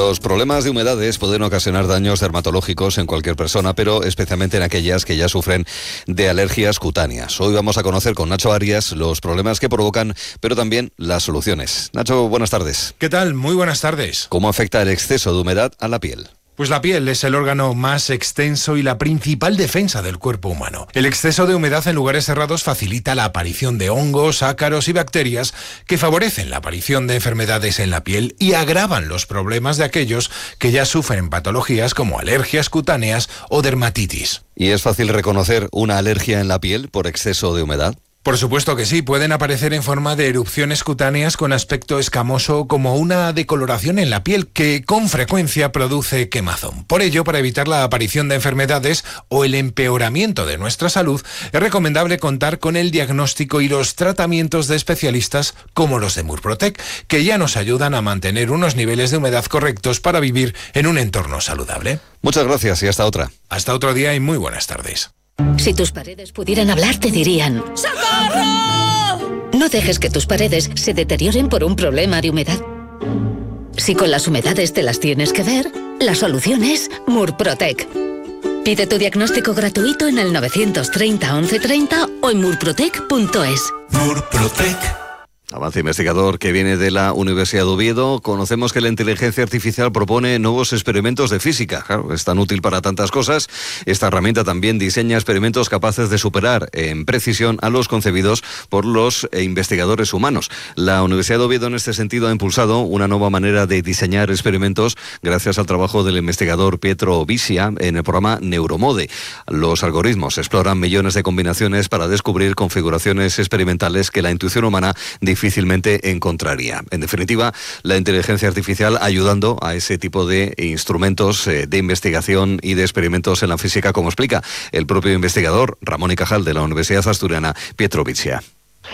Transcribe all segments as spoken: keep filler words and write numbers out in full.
Los problemas de humedades pueden ocasionar daños dermatológicos en cualquier persona, pero especialmente en aquellas que ya sufren de alergias cutáneas. Hoy vamos a conocer con Nacho Arias los problemas que provocan, pero también las soluciones. Nacho, buenas tardes. ¿Qué tal? Muy buenas tardes. ¿Cómo afecta el exceso de humedad a la piel? Pues la piel es el órgano más extenso y la principal defensa del cuerpo humano. El exceso de humedad en lugares cerrados facilita la aparición de hongos, ácaros y bacterias que favorecen la aparición de enfermedades en la piel y agravan los problemas de aquellos que ya sufren patologías como alergias cutáneas o dermatitis. ¿Y es fácil reconocer una alergia en la piel por exceso de humedad? Por supuesto que sí, pueden aparecer en forma de erupciones cutáneas con aspecto escamoso como una decoloración en la piel que con frecuencia produce quemazón. Por ello, para evitar la aparición de enfermedades o el empeoramiento de nuestra salud, es recomendable contar con el diagnóstico y los tratamientos de especialistas como los de Murprotec, que ya nos ayudan a mantener unos niveles de humedad correctos para vivir en un entorno saludable. Muchas gracias y hasta otra. Hasta otro día y muy buenas tardes. Si tus paredes pudieran hablar, te dirían: ¡socorro! No dejes que tus paredes se deterioren por un problema de humedad. Si con las humedades te las tienes que ver, la solución es Murprotec. Pide tu diagnóstico gratuito en el novecientos treinta once treinta o en murprotec punto es. Murprotec. Avance investigador que viene de la Universidad de Oviedo. Conocemos que la inteligencia artificial propone nuevos experimentos de física. Claro, es tan útil para tantas cosas. Esta herramienta también diseña experimentos capaces de superar en precisión a los concebidos por los investigadores humanos. La Universidad de Oviedo en este sentido ha impulsado una nueva manera de diseñar experimentos gracias al trabajo del investigador Pietro Visia en el programa Neuromode. Los algoritmos exploran millones de combinaciones para descubrir configuraciones experimentales que la intuición humana difícilmente encontraría. En definitiva, la inteligencia artificial ayudando a ese tipo de instrumentos eh, de investigación y de experimentos en la física, como explica el propio investigador Ramón y Cajal de la Universidad Asturiana, Pietro Visia.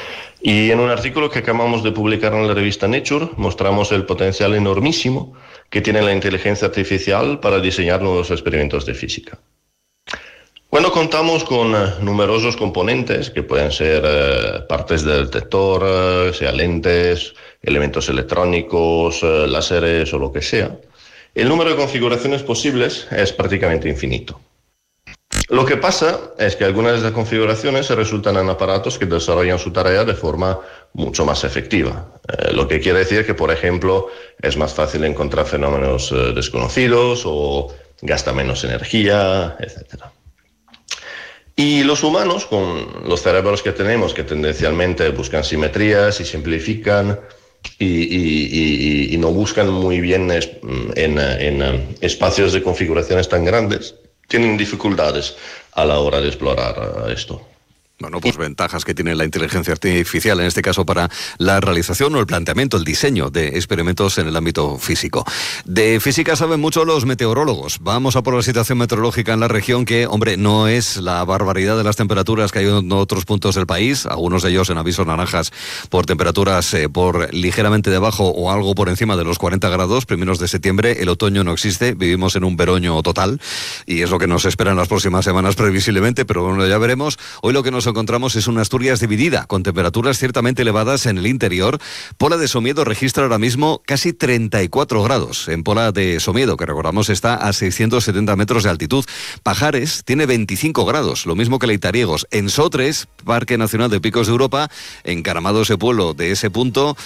Y en un artículo que acabamos de publicar en la revista Nature, mostramos el potencial enormísimo que tiene la inteligencia artificial para diseñar nuevos experimentos de física. Cuando contamos con eh, numerosos componentes, que pueden ser eh, partes del detector, eh, sea lentes, elementos electrónicos, eh, láseres o lo que sea, el número de configuraciones posibles es prácticamente infinito. Lo que pasa es que algunas de esas configuraciones se resultan en aparatos que desarrollan su tarea de forma mucho más efectiva. Eh, lo que quiere decir que, por ejemplo, es más fácil encontrar fenómenos eh, desconocidos o gasta menos energía, etcétera. Y los humanos, con los cerebros que tenemos, que tendencialmente buscan simetrías y simplifican y, y, y, y no buscan muy bien es, en, en espacios de configuraciones tan grandes, tienen dificultades a la hora de explorar esto. Bueno, pues ventajas que tiene la inteligencia artificial, en este caso para la realización o el planteamiento, el diseño de experimentos en el ámbito físico. De física saben mucho los meteorólogos. Vamos a por la situación meteorológica en la región, que, hombre, no es la barbaridad de las temperaturas que hay en otros puntos del país, algunos de ellos en avisos naranjas por temperaturas eh, por ligeramente debajo o algo por encima de los cuarenta grados, primeros de septiembre. El otoño no existe, vivimos en un veroño total y es lo que nos espera en las próximas semanas previsiblemente, pero bueno, ya veremos. Hoy lo que nos encontramos es una Asturias dividida, con temperaturas ciertamente elevadas en el interior. Pola de Somiedo registra ahora mismo casi treinta y cuatro grados. En Pola de Somiedo, que recordamos está a seiscientos setenta metros de altitud. Pajares tiene veinticinco grados, lo mismo que Leitariegos. En Sotres, Parque Nacional de Picos de Europa, encaramado ese pueblo de ese punto,